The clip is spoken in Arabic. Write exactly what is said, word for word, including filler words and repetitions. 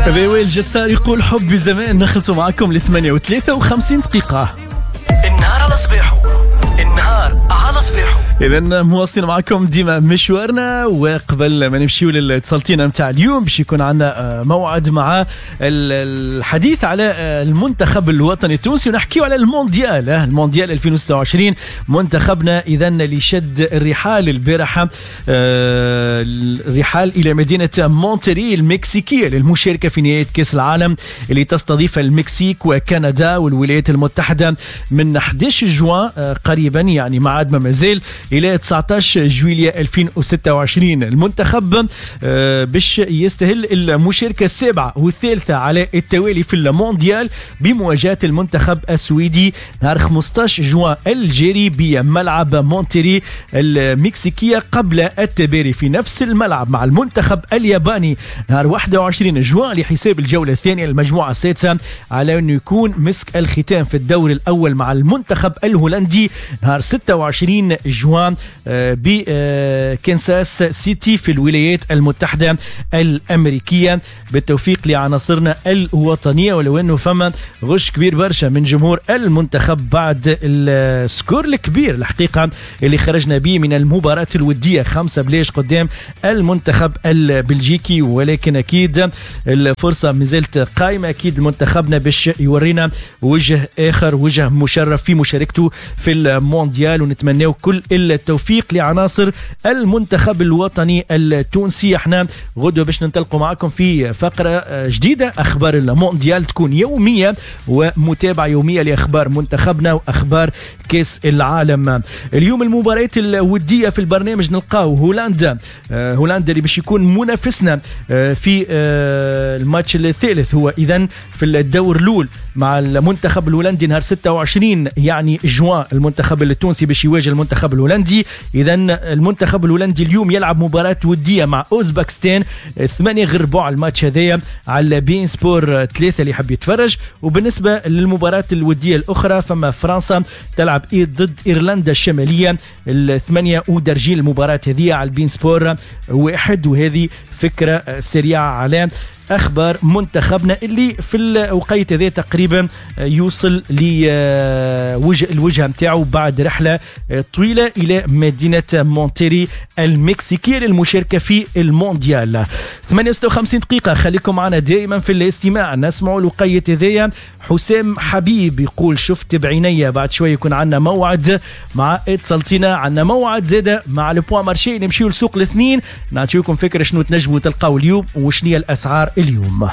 ذوي الجسار يقول حب زمان. نخلطوا معكم لثمانية وثلاثة وخمسين دقيقة. النهار على صباحه، النهار على صباحه. إذن مواصلين معكم ديما مشوارنا، وقبل ما نمشيو للاتصالتين متاع اليوم باش يكون عندنا موعد مع الحديث على المنتخب الوطني التونسي ونحكيو على المونديال المونديال ألفين وستة وعشرين. منتخبنا إذن اللي شد الرحال البارحة، الرحال إلى مدينة مونتري المكسيكية للمشاركة في نهاية كأس العالم اللي تستضيف المكسيك وكندا والولايات المتحدة من أحد عشر جوان قريبا، يعني معاد ما مازال، إلى تسعة عشر جويلية ألفين وستة وعشرين. المنتخب باش يستهل المشاركة السابعة والثالثة على التوالي في المونديال بمواجهة المنتخب السويدي نهار خمسة عشر جوان الجاري بملعب مونتري المكسيكية، قبل التباري في نفس الملعب مع المنتخب الياباني نهار واحد وعشرين جوان لحساب الجولة الثانية المجموعة السادسة، على أنه يكون مسك الختام في الدور الأول مع المنتخب الهولندي نهار ستة وعشرين جوان بكنساس سيتي في الولايات المتحدة الأمريكية. بالتوفيق لعناصرنا الوطنية، ولو أنه فما غش كبير برشا من جمهور المنتخب بعد السكور الكبير الحقيقة اللي خرجنا به من المباراة الودية خمسة بلاش قدام المنتخب البلجيكي، ولكن أكيد الفرصة مازالت قائمة. أكيد منتخبنا باش يورينا وجه آخر، وجه مشرف في مشاركته في المونديال، ونتمنى كل التوفيق لعناصر المنتخب الوطني التونسي. احنا غدوة باش ننطلقوا معكم في فقرة جديدة، أخبار المونديال تكون يومية ومتابعة يومية لأخبار منتخبنا وأخبار كأس العالم. اليوم المباريات الودية في البرنامج نلقاو هولندا هولندا اللي باش يكون منافسنا في الماتش الثالث، هو إذن في الدور الأول مع المنتخب الهولندي نهار ستة وعشرين يعني جوان. المنتخب التونسي باش يواجه المنتخب الهولندي. إذن المنتخب الهولندي اليوم يلعب مباراة ودية مع أوزبكستان ثمانية غير ربع الماتش هذايا على بين سبور ثلاثة اللي يحب يتفرج. وبالنسبة للمباراة الودية الأخرى فما فرنسا تلعب ضد إيرلندا الشمالية الثمانية ودرجين المباراة هذه على البين سبور واحد. وهذه فكرة سريعة على أخبار منتخبنا اللي في الوقت هذا تقريبا يوصل لوجه الوجهة متاعه بعد رحلة طويلة إلى مدينة مونتري المكسيكية للمشاركة في المونديال. ثمانية وستة وخمسين دقيقة، خليكم معنا دائما في الاستماع. نسمعوا الوقية هذيا. حسام حبيب يقول شفت بعيني. بعد شوي يكون عنا موعد مع اتصالتنا، عنا موعد زادة مع البوان مارشي. نمشيو لسوق الاثنين نعطيكم فكرة شنو تنجموا تلقاو اليوم وشنية الأسعار اليوم.